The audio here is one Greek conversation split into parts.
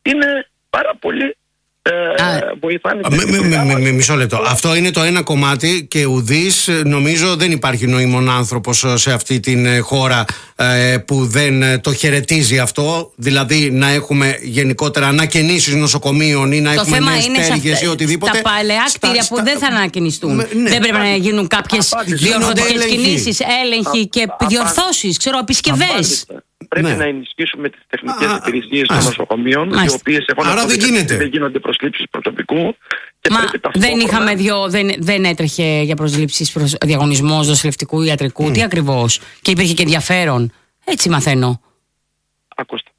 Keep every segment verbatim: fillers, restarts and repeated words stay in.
είναι πάρα πολύ ε, βοηθάνε. Μισό λεπτό. Αυτό είναι το ένα κομμάτι και ουδής νομίζω δεν υπάρχει νοήμων άνθρωπος σε αυτή την χώρα ε, που δεν το χαιρετίζει αυτό. Δηλαδή να έχουμε γενικότερα ανακαινήσεις νοσοκομείων ή να το έχουμε νέες πτέρυγες ή οτιδήποτε. Τα παλαιά κτίρια που στα... δεν θα ανακαινιστούν. Ναι. Δεν πρέπει να γίνουν κάποιες διορθωτικές κινήσεις, έλεγχοι και διορθώσεις, ξέρω, επισκευές. Πρέπει ναι. να ενισχύσουμε τις τεχνικές υπηρεσίες των νοσοκομείων, οι οποίες έχουν Άρα δεν, γίνεται. δεν γίνονται προσλήψεις προσωπικού. Και Μα πρέπει δεν είχαμε δυο, δεν, δεν έτρεχε για προσλήψεις προς διαγωνισμός νοσηλευτικού ιατρικού. Mm. Τι ακριβώς? Και υπήρχε και ενδιαφέρον. Έτσι μαθαίνω. Ακούστε.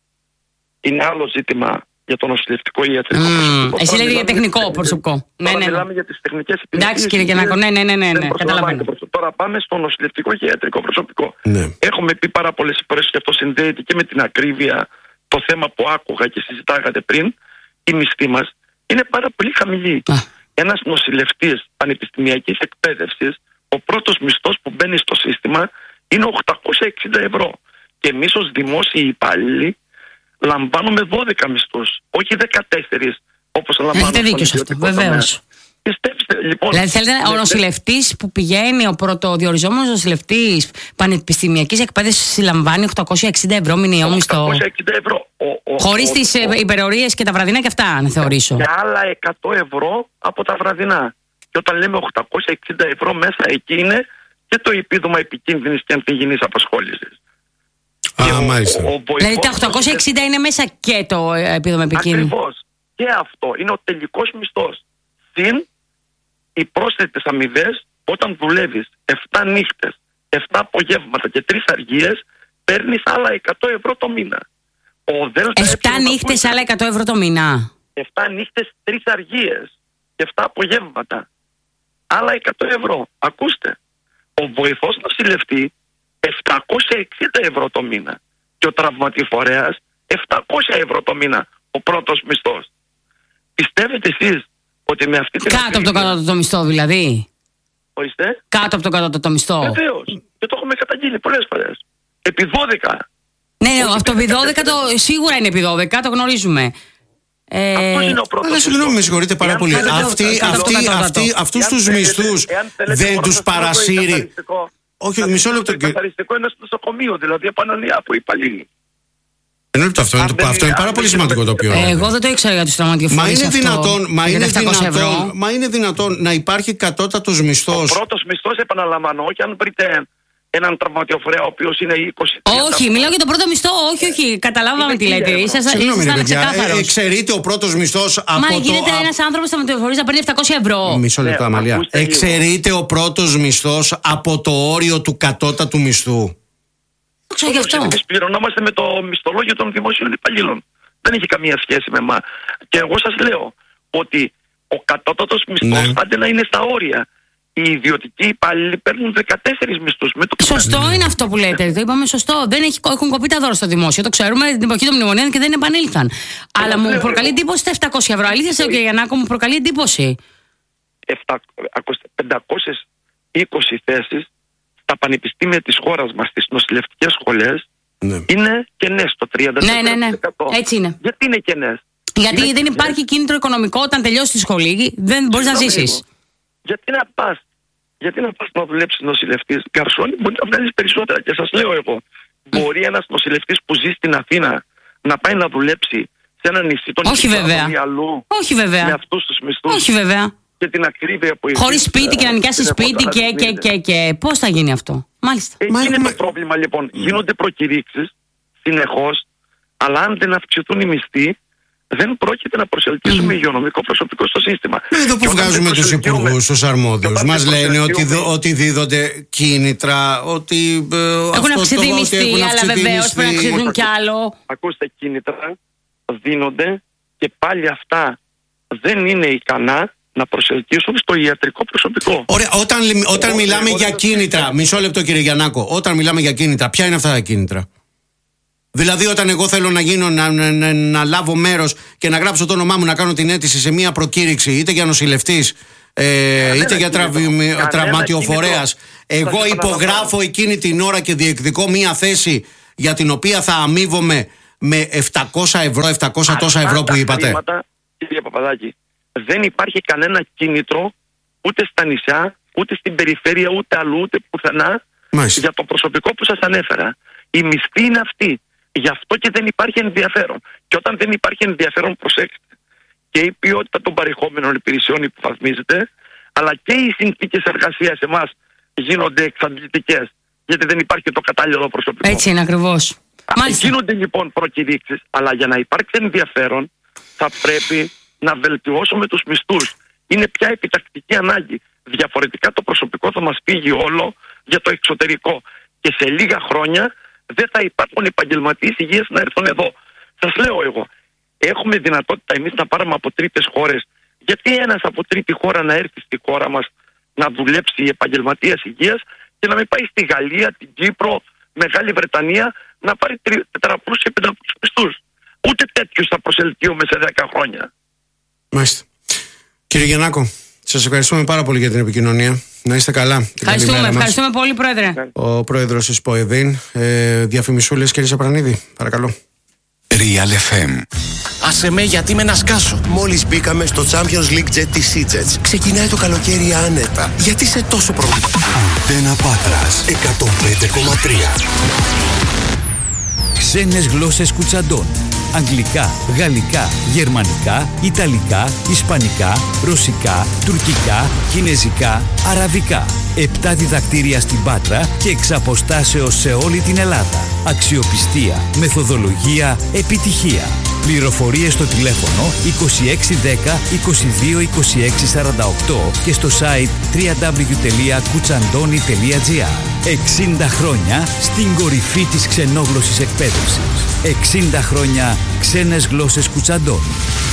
Είναι άλλο ζήτημα για το νοσηλευτικό ιατρικό mm. προσωπικό. Εσύ λέτε για τεχνικό προσωπικό. Ναι, ναι, ναι. Μιλάμε για τις τεχνικές υπηρεσίες. Εντάξει κύριε Γιαννάκο, ναι, ναι, ναι, ναι, ναι. Καταλαβαίνω. Τώρα πάμε στο νοσηλευτικό και ιατρικό προσωπικό. Ναι. Έχουμε πει πάρα πολλές φορές και αυτό συνδέεται και με την ακρίβεια. Το θέμα που άκουγα και συζητάγατε πριν, η μισθή μας είναι πάρα πολύ χαμηλή. Ah. Ένας νοσηλευτής πανεπιστημιακής εκπαίδευσης, ο πρώτος μισθός που μπαίνει στο σύστημα είναι οκτακόσια εξήντα ευρώ. Και εμείς ως δημόσιοι υπάλληλοι λαμβάνουμε δώδεκα μισθούς, όχι δεκατέσσερα όπως λαμβάνουμε. Έχετε δίκιο σε αυτό, βεβαίως. Πιστέψτε, λοιπόν, δηλαδή θέλετε ο νοσηλευτής που πηγαίνει, ο πρωτοδιοριζόμενος νοσηλευτής πανεπιστημιακής εκπαίδευσης λαμβάνει οκτακόσια εξήντα ευρώ μηνιαίο μισθό. οκτακόσια εξήντα ευρώ. Χωρίς τις υπερορίες και τα βραδινά και αυτά, αν θεωρήσω. Και άλλα εκατό ευρώ από τα βραδινά. Και όταν λέμε οκτακόσια εξήντα ευρώ μέσα εκεί είναι και το επίδομα επικίνδυνης και ανθυγιεινής απασχόλησης. Α, μάλιστα. Ο, ο δηλαδή τα οκτακόσια εξήντα είναι μέσα και το επίδομα επικίνδυνης. Ακριβώς. Και αυτό είναι ο τελικός μισθός. Συν οι πρόσθετες αμοιβές, όταν δουλεύεις εφτά νύχτες, εφτά απογεύματα και τρεις αργίες, παίρνεις άλλα εκατό ευρώ το μήνα. εφτά νύχτες, άλλα εκατό ευρώ το μήνα. εφτά νύχτες, τρεις αργίες και εφτά απογεύματα. Άλλα εκατό ευρώ. Ακούστε. Ο βοηθός νοσηλευτή επτακόσια εξήντα ευρώ το μήνα. Και ο τραυματιφορέας επτακόσια ευρώ το μήνα. Ο πρώτος μισθός. Πιστεύετε εσείς ότι με αυτή την... Κάτω από το κατώτατο μισθό δηλαδή. Ορίστε. Κάτω από το κατώτατο μισθό. Βεβαίως. Και το έχουμε καταγγείλει πολλές φορές. Επί δώδεκα. Ναι, ναι, αυτό επί δώδεκα το, σίγουρα είναι επί δώδεκα, το γνωρίζουμε. Ε, αυτός είναι ο πρώτος. Αλλά συγγνώμη, με συγχωρείτε πάρα πολύ. Αυτούς τους μισθούς δεν τους παρασύρει. Όχι, μισό λεπτό. Το καθαριστικό είναι στο νοσοκομείο, δηλαδή επαναλία από υπαλλήλοι. Αυτό, αυτό, είναι, αυτό είναι πάρα πολύ σημαντικό το οποίο. Ε, εγώ δεν το ήξερα για τους τραυματιοφορείς. Μα είναι δυνατόν, μα είναι δυνατόν, μα είναι δυνατόν να υπάρχει κατώτατος μισθός. Ο πρώτος μισθός, επαναλαμβάνω, όχι αν βρείτε έναν τραυματιοφορέα ο οποίος είναι είκοσι. Όχι, μιλάω για τον πρώτο μισθό. Όχι, όχι, καταλάβαμε τι λέτε. Συγγνώμη, παιδιά. Εξαιρείται ο πρώτος μισθός από το. Μα γίνεται ένας άνθρωπος τραυματιοφορής να παίρνει επτακόσια ευρώ. Μισό λεπτό, Αμαλία. Εξαιρείται ο πρώτος μισθός από το όριο του κατώτατου μισθού. Εμείς πληρωνόμαστε με το μισθολόγιο των δημόσιων υπαλλήλων. Δεν έχει καμία σχέση με εμάς. Και εγώ σας λέω ότι ο κατώτατος μισθός πάντα να είναι στα όρια. Οι ιδιωτικοί υπάλληλοι παίρνουν δεκατέσσερις μισθούς. Με το σωστό ναι. είναι αυτό που λέτε. Το είπαμε σωστό. Δεν έχει, έχουν κοπεί τα δώρα στο δημόσιο. Το ξέρουμε την εποχή των μνημονίων και δεν επανήλθαν. Ε, Αλλά μου προκαλεί εντύπωση τα επτακόσια ευρώ. Αλήθεια, σε κύριε Γιαννάκο, μου προκαλεί εντύπωση. πεντακόσιες είκοσι θέσεις στα πανεπιστήμια της χώρας μας, στις νοσηλευτικές σχολές, ναι. είναι κενές το τριάντα τέσσερα τοις εκατό. Ναι, ναι, ναι. Έτσι είναι. Γιατί είναι κενές? Γιατί είναι δεν κενές. Υπάρχει κίνητρο οικονομικό όταν τελειώσει τη σχολή, δεν μπορείς να ζήσεις. Γιατί να πας, γιατί να πας να δουλέψεις νοσηλευτής? Γκαρσόνι μπορεί να βγάλεις περισσότερα. Και σας λέω εγώ, μπορεί ένας νοσηλευτής που ζει στην Αθήνα να πάει να δουλέψει σε ένα νησί των αλλού. Όχι βέβαια. Με αυτούς τους μισθούς. Όχι βέβαια. Και την ακρίβεια που χωρίς σπίτι και να νοικιάσει σπίτι και, και, και, και. Πώς θα γίνει αυτό? Μάλιστα. Εκεί είναι μα... το πρόβλημα λοιπόν. Γίνονται προκηρύξεις συνεχώς, αλλά αν δεν αυξηθούν οι μισθοί, δεν πρόκειται να προσελκύσουμε mm. υγειονομικό προσωπικό στο σύστημα. Εδώ που βγάζουμε τους υπουργούς, τους αρμόδιους, μας λένε ότι, δο, ότι δίδονται κίνητρα, ότι ε, έχουν αυξηθεί μισθοί, αλλά βεβαίως πρέπει να αυξηθούν κι άλλο. Ακούστε, κίνητρα δίνονται και πάλι αυτά δεν είναι ικανά να προσελκύσουν στο ιατρικό προσωπικό. Ωραία, όταν, όταν ο, μιλάμε ο, για ο, κίνητρα, ο, μισό λεπτό κύριε Γιαννάκο, όταν μιλάμε για κίνητρα, ποια είναι αυτά τα κίνητρα? Δηλαδή όταν εγώ θέλω να γίνω, να, να, να, να λάβω μέρος και να γράψω το όνομά μου, να κάνω την αίτηση σε μια προκήρυξη, είτε για νοσηλευτής, ε, είτε για τραυμα, τραυματιοφορέας, εγώ υπογράφω εκείνη την ώρα και διεκδικώ μια θέση για την οποία θα αμείβομαι με επτακόσια ευρώ, επτακόσια Αυτά τόσα ευρώ που είπατε. Χρήματα, κύριε Παπαδάκη, δεν υπάρχει κανένα κίνητρο ούτε στα νησιά, ούτε στην περιφέρεια, ούτε αλλού, ούτε πουθενά. Μάλιστα. Για το προσωπικό που σας ανέφερα. Η μισθή είναι αυτή. Γι' αυτό και δεν υπάρχει ενδιαφέρον. Και όταν δεν υπάρχει ενδιαφέρον, προσέξτε, και η ποιότητα των παρεχόμενων υπηρεσιών υποβαθμίζεται, αλλά και οι συνθήκες εργασίας εμάς γίνονται εξαντλητικές, γιατί δεν υπάρχει το κατάλληλο προσωπικό. Έτσι είναι ακριβώς. Μάλιστα. Γίνονται λοιπόν προκηρύξεις, αλλά για να υπάρξει ενδιαφέρον θα πρέπει να βελτιώσουμε τους μισθούς. Είναι πια επιτακτική ανάγκη. Διαφορετικά το προσωπικό θα μας φύγει όλο για το εξωτερικό. Και σε λίγα χρόνια δεν θα υπάρχουν επαγγελματίες υγείας να έρθουν εδώ. Σας λέω εγώ, έχουμε δυνατότητα εμείς να πάρουμε από τρίτες χώρες. Γιατί ένας από τρίτη χώρα να έρθει στη χώρα μας να δουλέψει επαγγελματίας υγείας και να μην πάει στη Γαλλία, την Κύπρο, Μεγάλη Βρετανία να πάρει τετραπλούς και πενταπλούς μισθούς. Ούτε τέτοιους θα προσελκύουμε σε δέκα χρόνια. Μάλιστα. Κύριε Γιαννάκο, σας ευχαριστούμε πάρα πολύ για την επικοινωνία. Να είστε καλά. Ευχαριστούμε, ευχαριστούμε πολύ, Πρόεδρε. Ο Πρόεδρος της ΠΟΕΔΗΝ, ε, διαφημισούλες, κύριε Σαπρανίδη, παρακαλώ. Real εφ εμ. Άσε με, γιατί με να σκάσω. Μόλις μπήκαμε στο Champions League Jet της EasyJet. Ξεκινάει το καλοκαίρι άνετα. Γιατί είσαι τόσο προβληματικό? Αντένα Πάτρας εκατόν πέντε κόμμα τρία. Ξένες γλώσσες Κουτσαντών. Αγγλικά, γαλλικά, γερμανικά, ιταλικά, ισπανικά, ρωσικά, τουρκικά, κινεζικά, αραβικά. Επτά διδακτήρια στην Πάτρα και εξ αποστάσεως σε όλη την Ελλάδα. Αξιοπιστία, μεθοδολογία, επιτυχία. Πληροφορίες στο τηλέφωνο είκοσι έξι δέκα είκοσι δύο είκοσι έξι σαράντα οκτώ και στο site double-u double-u double-u τελεία κουτσαντώνη τελεία τζι άρ. εξήντα χρόνια στην κορυφή της ξενόγλωσσης εκπαίδευσης. εξήντα χρόνια ξένες γλώσσες Κουτσαντώνη.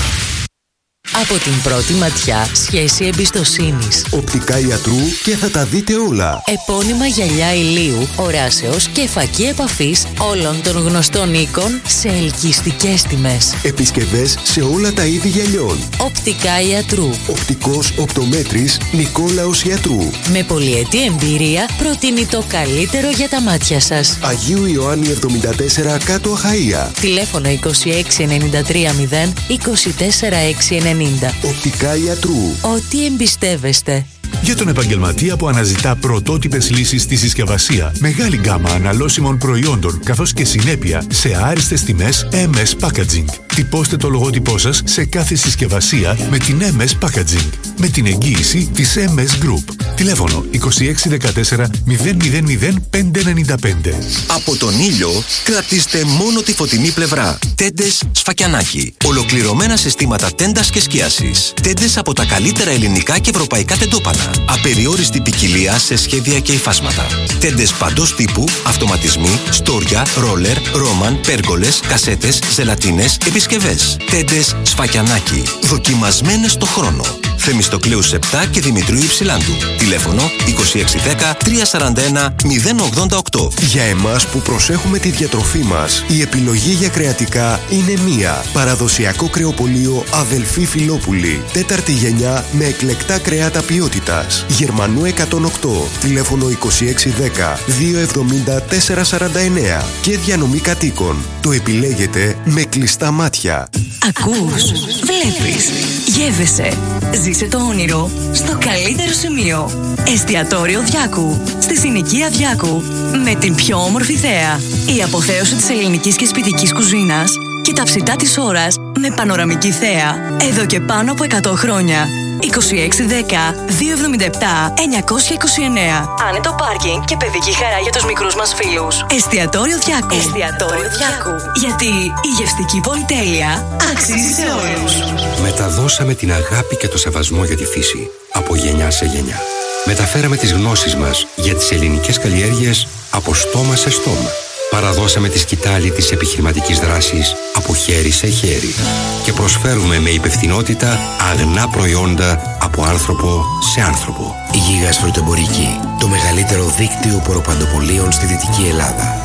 Από την πρώτη ματιά, σχέση εμπιστοσύνης. Οπτικά ιατρού και θα τα δείτε όλα. Επώνυμα γυαλιά ηλίου, οράσεως και φακή επαφής όλων των γνωστών οίκων σε ελκυστικές τιμές. Επισκευές σε όλα τα είδη γυαλιών. Οπτικά ιατρού. Οπτικός οπτομέτρης Νικόλαος Ιατρού. Με πολυετή εμπειρία προτείνει το καλύτερο για τα μάτια σας. Αγίου Ιωάννη εβδομήντα τέσσερα κάτω Αχαΐα. Τηλέφωνο είκοσι έξι ενενήντα τρία μηδέν είκοσι τέσσερα έξι ενενήντα. Οπτικά ιατρού. Ό,τι εμπιστεύεστε. Για τον επαγγελματία που αναζητά πρωτότυπες λύσεις στη συσκευασία, μεγάλη γκάμα αναλώσιμων προϊόντων καθώς και συνέπεια σε άριστες τιμές εμ ες Packaging. Τυπώστε το λογότυπό σας σε κάθε συσκευασία με την εμ ες Packaging, με την εγγύηση της εμ ες Group. Τηλέφωνο είκοσι έξι δεκατέσσερα μηδέν μηδέν μηδέν πέντε εννιά πέντε. Από τον ήλιο κρατήστε μόνο τη φωτεινή πλευρά. Τέντες Σφακιανάκι. Ολοκληρωμένα συστήματα τέντας και σκίασης. Τέντες από τα καλύτερα ελληνικά και ευρωπαϊκά τεντόπανα. Απεριόριστη ποικιλία σε σχέδια και υφάσματα. Τέντες παντός τύπου, αυτοματισμοί, στόρια, ρόλερ, ρόμαν, πέργολες, κασέτες, ζελατίνες, επισκευές. Τέντες Σφακιανάκι. Δοκιμασμένες στο χρόνο. Θεμιστοκλέους επτά και Δημητρίου Υψηλάντου. Τηλέφωνο είκοσι έξι δέκα τριακόσια σαράντα ένα μηδέν ογδόντα οκτώ. Για εμάς που προσέχουμε τη διατροφή μας, η επιλογή για κρεατικά είναι μία. Παραδοσιακό κρεοπωλείο Αδελφή Φιλόπουλη. Τέταρτη γενιά με εκλεκτά κρεάτα ποιότητας. Γερμανού εκατόν οκτώ. Τηλέφωνο είκοσι έξι δέκα διακόσια εβδομήντα τέσσερα σαράντα εννέα. Και διανομή κατοίκων. Το επιλέγετε με κλειστά μάτια. Ακούς, βλέπεις, γεύεσαι. Ζήσε το όνειρο στο καλύτερο σημείο. Εστιατόριο Διάκου, στη συνοικία Διάκου. Με την πιο όμορφη θέα. Η αποθέωση της ελληνικής και σπιτικής κουζίνας και τα ψητά της ώρας με πανοραμική θέα. Εδώ και πάνω από εκατό χρόνια. είκοσι έξι δέκα διακόσια εβδομήντα επτά εννιακόσια είκοσι εννέα. Άνετο πάρκινγκ και παιδική χαρά για τους μικρούς μας φίλους. Εστιατόριο Διάκου. Εστιατόριο Διάκου. Γιατί η γευστική πολυτέλεια αξίζει σε όλους. Μεταδώσαμε την αγάπη και το σεβασμό για τη φύση από γενιά σε γενιά. Μεταφέραμε τις γνώσεις μας για τις ελληνικές καλλιέργειες από στόμα σε στόμα. Παραδώσαμε τη σκητάλη της επιχειρηματικής δράσης από χέρι σε χέρι και προσφέρουμε με υπευθυνότητα αγνά προϊόντα από άνθρωπο σε άνθρωπο. Η Γίγας Φρουτεμπορική, το μεγαλύτερο δίκτυο ποροπαντοπολίων στη Δυτική Ελλάδα.